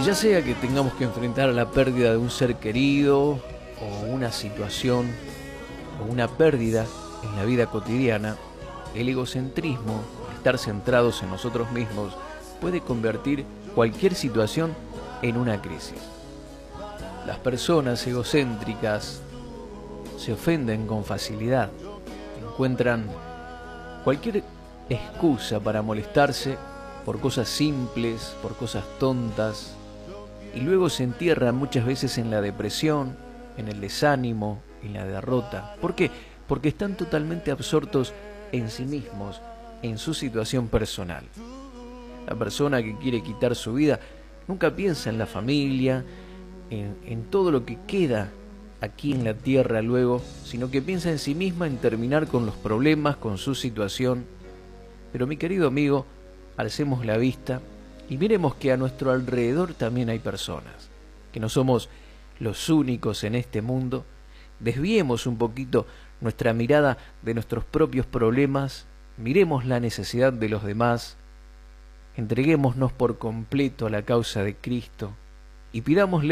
Ya sea que tengamos que enfrentar la pérdida de un ser querido o una situación o una pérdida en la vida cotidiana, el egocentrismo, estar centrados en nosotros mismos, puede convertir cualquier situación en una crisis. Las personas egocéntricas se ofenden con facilidad, encuentran cualquier excusa para molestarse por cosas simples, por cosas tontas, y luego se entierran muchas veces en la depresión, en el desánimo, en la derrota. ¿Por qué? Porque están totalmente absortos en sí mismos, en su situación personal. La persona que quiere quitar su vida nunca piensa en la familia, en todo lo que queda aquí en la tierra luego, sino que piensa en sí misma, en terminar con los problemas, con su situación. Pero mi querido amigo, alcemos la vista y miremos que a nuestro alrededor también hay personas, que no somos los únicos en este mundo. Desviemos un poquito nuestra mirada de nuestros propios problemas, miremos la necesidad de los demás, entreguémonos por completo a la causa de Cristo y pidámosle